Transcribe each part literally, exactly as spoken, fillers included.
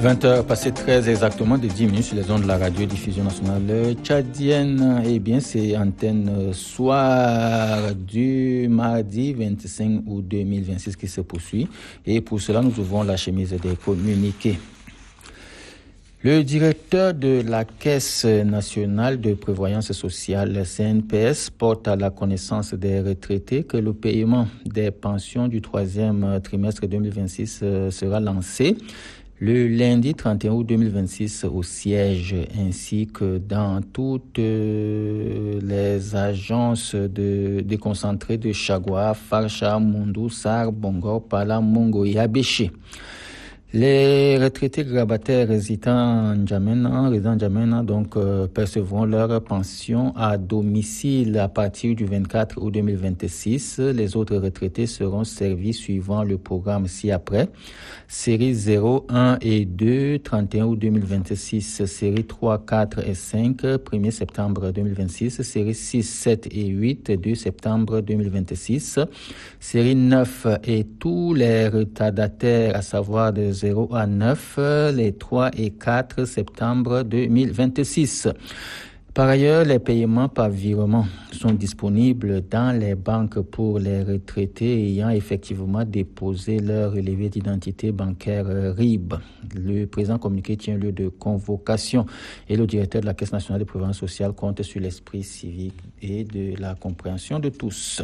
vingt heures passées treize exactement de dix minutes sur les ondes de la radio-diffusion nationale tchadienne. Eh bien, c'est antenne soir du mardi vingt-cinq août deux mille vingt-six qui se poursuit. Et pour cela, nous ouvrons la chemise des communiqués. Le directeur de la Caisse nationale de prévoyance sociale, C N P S, porte à la connaissance des retraités que le paiement des pensions du troisième trimestre deux mille vingt-six sera lancé le lundi trente et un août deux mille vingt-six au siège ainsi que dans toutes les agences de déconcentrées de Chagua, Farsha, Mundu, Sar, Bongor, Pala, Mongo et Abéché. Les retraités grabataires résidant en N'Djamena, résidant en N'Djamena, donc euh, percevront leur pension à domicile à partir du vingt-quatre août deux mille vingt-six. Les autres retraités seront servis suivant le programme ci-après. Série zéro, un et deux, trente et un août deux mille vingt-six. Série trois, quatre et cinq, premier septembre deux mille vingt-six. Série six, sept et huit, deux septembre deux mille vingt-six. Série neuf et tous les retardataires, à savoir de zéro à neuf, les trois et quatre septembre deux mille vingt-six. Par ailleurs, les paiements par virement sont disponibles dans les banques pour les retraités ayant effectivement déposé leur relevé d'identité bancaire R I B. Le présent communiqué tient lieu de convocation et le directeur de la Caisse nationale de prévoyance sociale compte sur l'esprit civique et de la compréhension de tous.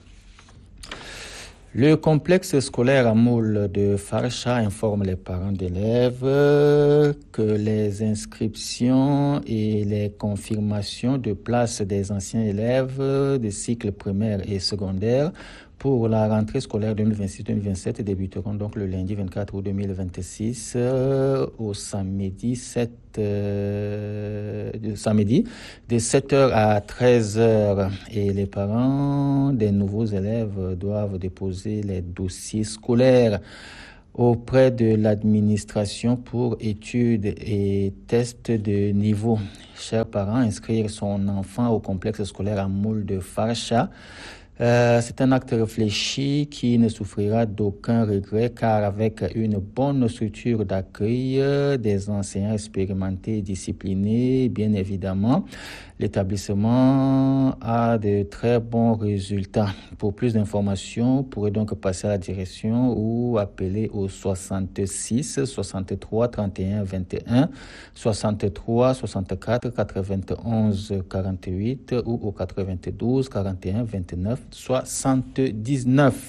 Le complexe scolaire à Moule de Farsha informe les parents d'élèves que les inscriptions et les confirmations de place des anciens élèves des cycles primaires et secondaires pour la rentrée scolaire deux mille vingt-six deux mille vingt-sept débuteront donc le lundi vingt-quatre août deux mille vingt-six euh, au samedi sept euh, samedi de sept heures à treize heures et les parents des nouveaux élèves doivent déposer les dossiers scolaires auprès de l'administration pour études et tests de niveau. Chers parents, inscrire son enfant au complexe scolaire à Moule de Farsha. Euh, c'est un acte réfléchi qui ne souffrira d'aucun regret car avec une bonne structure d'accueil, des enseignants expérimentés et disciplinés, bien évidemment, l'établissement a de très bons résultats. Pour plus d'informations, vous pourrez donc passer à la direction ou appeler au soixante-six soixante-trois trente et un vingt et un, soixante-trois soixante-quatre quatre-vingt-onze quarante-huit ou au quatre-vingt-douze quarante et un vingt-neuf soixante-dix-neuf.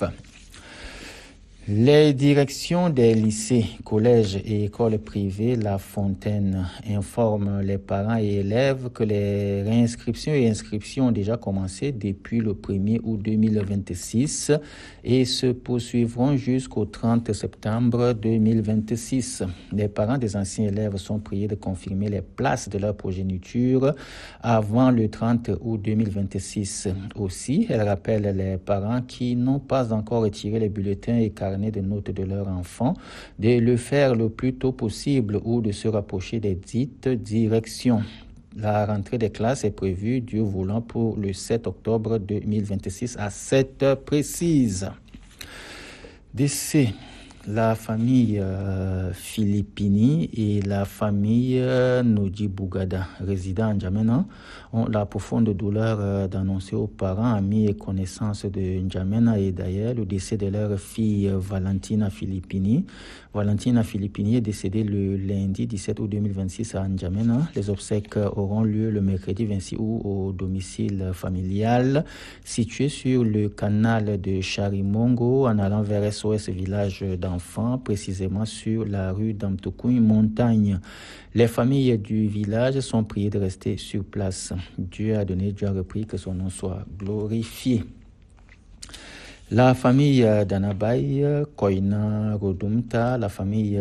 Les directions des lycées, collèges et écoles privées La Fontaine informent les parents et élèves que les réinscriptions et inscriptions ont déjà commencé depuis le premier août deux mille vingt-six et se poursuivront jusqu'au trente septembre deux mille vingt-six. Les parents des anciens élèves sont priés de confirmer les places de leur progéniture avant le trente août deux mille vingt-six. Aussi, elle rappelle les parents qui n'ont pas encore retiré les bulletins et carnets de notes de leur enfant, de le faire le plus tôt possible ou de se rapprocher des dites directions. La rentrée des classes est prévue, Dieu voulant, pour le sept octobre deux mille vingt-six à sept heures précises. Décès. La famille euh, Filippini et la famille euh, Nodji Bougada, résidant en N'Djamena, ont la profonde douleur euh, d'annoncer aux parents, amis et connaissances de N'Djamena et d'ailleurs le décès de leur fille euh, Valentina Filippini. Valentina Filippini est décédée le lundi dix-sept août deux mille vingt-six à N'Djamena. Les obsèques auront lieu le mercredi vingt-six août au domicile familial situé sur le canal de Charimongo en allant vers S O S Village d'Enfants, précisément sur la rue d'Amtoukoui Montagne. Les familles du village sont priées de rester sur place. Dieu a donné, Dieu a repris, que son nom soit glorifié. La famille d'Anabaï, Koina Rodumta, la famille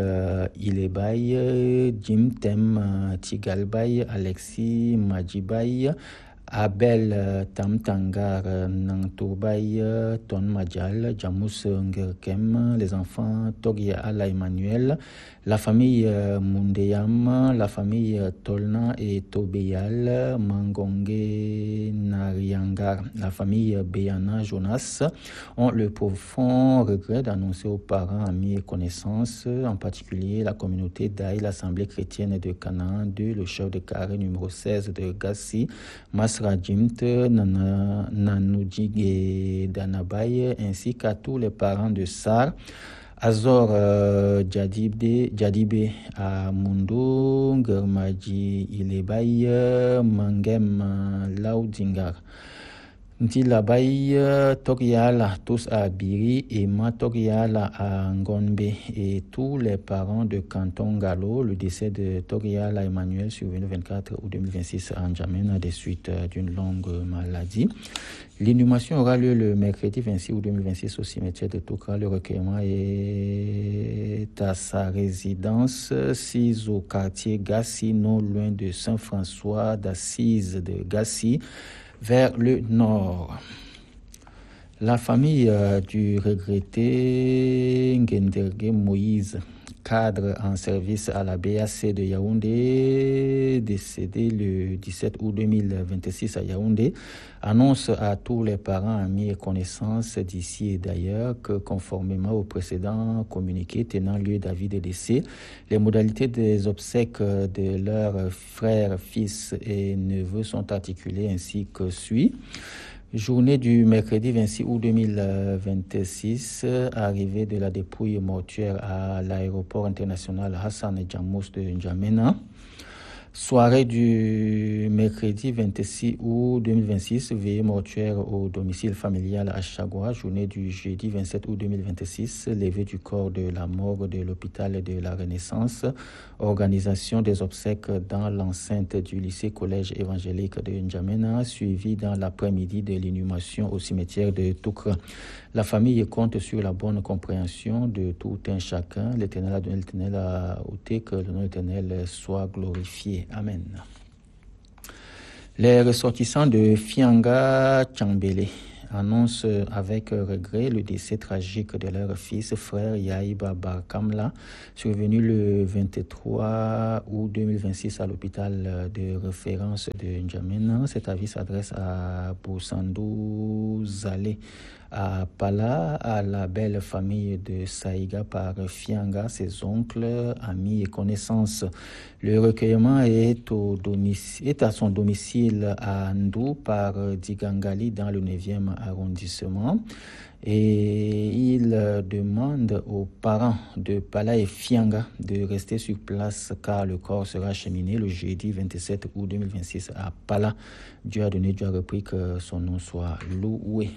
Ilebaï, Jim Tem Tigalbaï, Alexis Majibaï, Abel Tamtangar Nangtourbay Ton Madjal, Jamous Ngerkem, les enfants Togia Ala Emmanuel, la famille Mundeyam, la famille Tolna et Tobeyal, Mangonge Nariangar, la famille Beyana Jonas ont le profond regret d'annoncer aux parents, amis et connaissances, en particulier la communauté d'Aï, l'Assemblée chrétienne de Canaan deux, le chef de carré numéro seize de Gassi, Masrajimt, Nanoudjig et Danabay, ainsi qu'à tous les parents de Sar, Azor euh, Djadibé, Djadibé à Mundo, Germaji Ilebay, Mangem Laudingar. Ntilabay, Toriala, tous à Biri, et Matoriala à Ngombe, et tous les parents de Canton Gallo. Le décès de Toriala Emmanuel, survenu le vingt-quatre août deux mille vingt-six à N'Djamena, des suites d'une longue maladie. L'inhumation aura lieu le mercredi vingt-six août deux mille vingt-six au cimetière de Toukra. Le recueillement est à sa résidence, sise au quartier Gassi, non loin de Saint-François d'Assise de Gassi, vers le nord. La famille euh, du regretté Ngenderge Moïse, cadre en service à la B A C de Yaoundé, décédé le dix-sept août deux mille vingt-six à Yaoundé, annonce à tous les parents, amis et connaissances d'ici et d'ailleurs que, conformément au précédent communiqué tenant lieu d'avis de décès, les modalités des obsèques de leurs frères, fils et neveux sont articulées ainsi que suit. Journée du mercredi vingt-six août deux mille vingt-six, arrivée de la dépouille mortuaire à l'aéroport international Hassan Djamous de N'Djamena. Soirée du mercredi vingt-six août deux mille vingt-six, veillée mortuaire au domicile familial à Chagua. Journée du jeudi vingt-sept août deux mille vingt-six, levée du corps de la morgue de l'hôpital de la Renaissance. Organisation des obsèques dans l'enceinte du lycée collège évangélique de N'Djamena, suivie dans l'après-midi de l'inhumation au cimetière de Toukra. La famille compte sur la bonne compréhension de tout un chacun. L'Éternel a donné, l'Éternel a ôté, que le nom de l'Éternel soit glorifié. Amen. Les ressortissants de Fianga Tchambélé annoncent avec regret le décès tragique de leur fils, frère Yaïba Barkamla, survenu le vingt-trois août deux mille vingt-six à l'hôpital de référence de N'Djamena. Cet avis s'adresse à Boussandou Zalé, à Pala, à la belle famille de Saïga par Fianga, ses oncles, amis et connaissances. Le recueillement est, au domicile, est à son domicile à Ndou par Digangali dans le neuvième arrondissement. Et il demande aux parents de Pala et Fianga de rester sur place car le corps sera acheminé le jeudi vingt-sept août deux mille vingt-six à Pala. Dieu a donné, Dieu a repris, que son nom soit loué.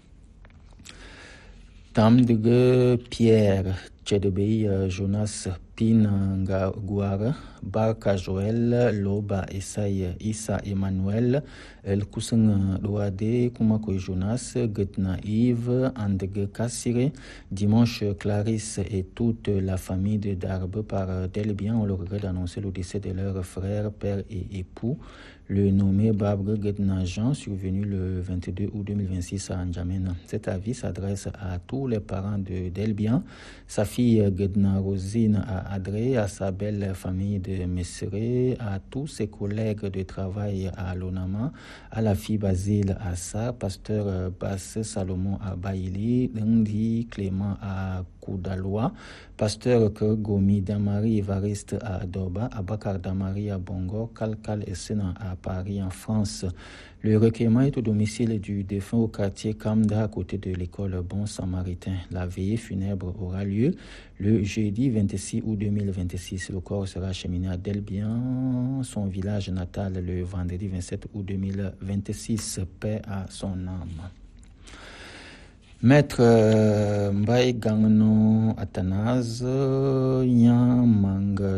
Tamdege Pierre, Tchedebei Jonas Pinangouara, Barka Joël, Loba Esaïe Issa Emmanuel, El Kouseng Douade, Koumako Jonas, Getna Yves, Andege Kassire, Dimanche Clarisse et toute la famille de Darbe par Delbien ont le regret d'annoncer le décès de leur frère, père et époux, le nommé Babre Gedna Jean, survenu le vingt-deux août deux mille vingt-six à N'Djamena. Cet avis s'adresse à tous les parents de Delbien, sa fille Gedna Rosine à Adré, à sa belle famille de Messeré, à tous ses collègues de travail à Lonama, à la fille Basile à Sa, pasteur Basse Salomon à Baïli, Ndi Clément à Koudaloa, pasteur Gomi Damari Evariste à Adoba, Abakar Damari à Bongo, Kalkal et Sena à Paris en France. Le recueillement est au domicile du défunt au quartier Kamda à côté de l'école Bon Samaritain. La veillée funèbre aura lieu le jeudi vingt-six août deux mille vingt-six. Le corps sera acheminé à Delbien, son village natal, le vendredi vingt-sept août deux mille vingt-six. Paix à son âme. Maître euh, Mbaye Gangno Athanase, Nyan Mang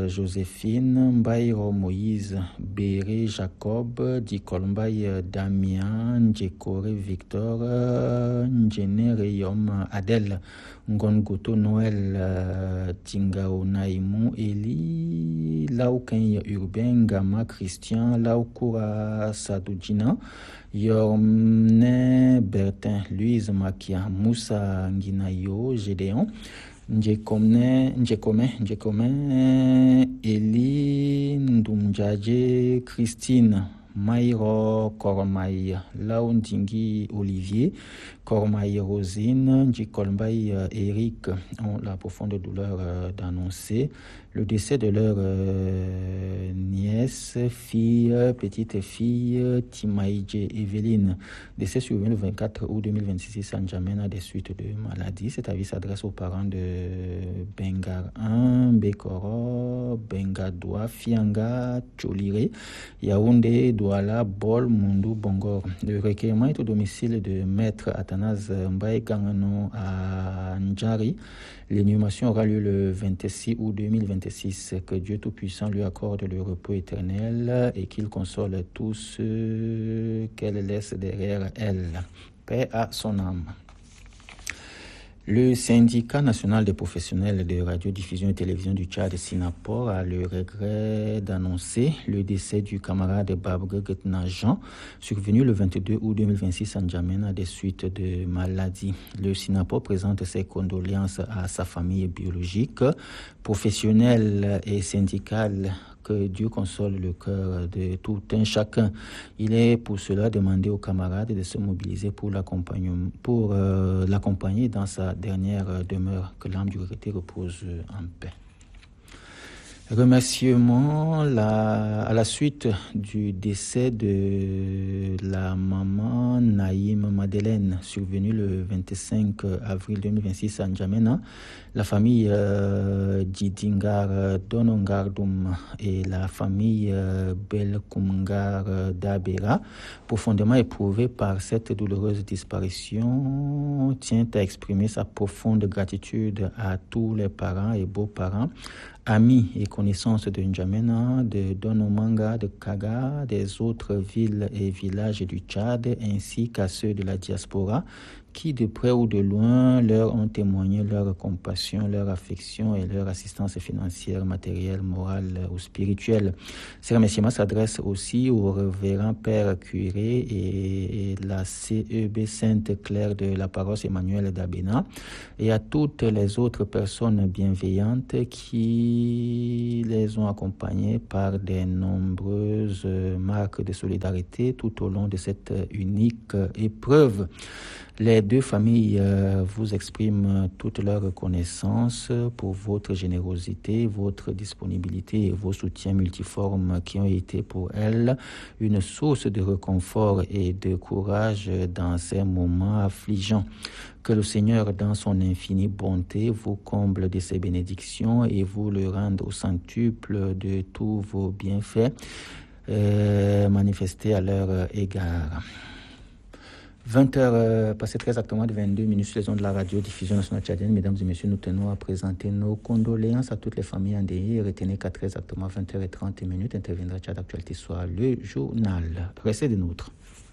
Joséphine, Mbaïro Moïse, Béré Jacob, Dikolmbaï Damien, Ndjekore Victor, Ndjene Reyom Adèle, Ngongoto Noël, Tingao Naïmou Eli, Laouken Urbain, Gama Christian, Laoukura Sadoudjina, Yormne Bertin, Louise Makia, Moussa Nginayo, Gédéon, Ndjekome, Ndjekome, Ndjekome, Eli Ndoumdjadje, Christine, Maïro Kormaï, Laondingi Olivier, Kormaï Rosine, Ndjikolmbaï Eric ont la profonde douleur euh, d'annoncer le décès de leur euh, nièce, fille, petite fille, Timaïdje Evelyne, décès survenu le vingt-quatre août deux mille vingt-six à N'Djamena des suites de maladie. Cet avis s'adresse aux parents de Bengar un, Bekoro, Bengadoua, Fianga, Tcholire, Yaoundé, Douala, Bol, Mundu, Bongor. Le recueillement est au domicile de Maître Athanase Mbaye Gangano à Ndjari. L'inhumation aura lieu le vingt-six août deux mille vingt-six. Que Dieu Tout-Puissant lui accorde le repos éternel et qu'il console tous ceux qu'elle laisse derrière elle. Paix à son âme. Le syndicat national des professionnels de radiodiffusion et télévision du Tchad, Sinapor, a le regret d'annoncer le décès du camarade Babre Getna Jean, survenu le vingt-deux août deux mille vingt-six à N'Djamena des suites de maladie. Le Sinapor présente ses condoléances à sa famille biologique, professionnelle et syndicale. Que Dieu console le cœur de tout un chacun. Il est pour cela demandé aux camarades de se mobiliser pour l'accompagner, pour euh, l'accompagner dans sa dernière demeure. Que l'âme du regretté repose en paix. Remerciements la, à la suite du décès de la maman Naïm Madeleine, survenue le vingt-cinq avril deux mille vingt-six à N'Djamena. La famille euh, Didingar Donongardoum et la famille euh, Belkoumgar d'Abera, profondément éprouvée par cette douloureuse disparition, tient à exprimer sa profonde gratitude à tous les parents et beaux-parents, amis et connaissances de N'Djamena, de Donomanga, de Kaga, des autres villes et villages du Tchad, ainsi qu'à ceux de la diaspora, qui de près ou de loin leur ont témoigné leur compassion, leur affection et leur assistance financière, matérielle, morale ou spirituelle. Ces remerciements s'adressent aussi au révérend Père Curé et, et la C E B Sainte Claire de la paroisse Emmanuel d'Abena et à toutes les autres personnes bienveillantes qui les ont accompagnés par des nombreuses marques de solidarité tout au long de cette unique épreuve. Les deux familles euh, vous expriment toute leur reconnaissance pour votre générosité, votre disponibilité et vos soutiens multiformes qui ont été pour elles une source de réconfort et de courage dans ces moments affligeants. Que le Seigneur, dans son infinie bonté, vous comble de ses bénédictions et vous le rende au centuple de tous vos bienfaits euh, manifestés à leur égard. vingt heures euh, passées très exactement de vingt-deux minutes sur les ondes de la radio-diffusion nationale tchadienne. Mesdames et messieurs, nous tenons à présenter nos condoléances à toutes les familles endeuillées. Retenez qu'à très exactement vingt heures trente minutes interviendra Tchad Actualité Soir, le journal. Restez des nôtres.